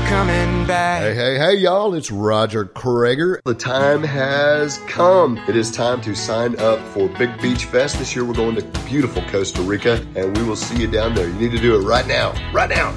coming back. Hey, y'all, it's Roger Krager. The time has come. It is time to sign up for Big Beach Fest. This year we're going to beautiful Costa Rica, and we will see you down there. You need to do it right now. Right now.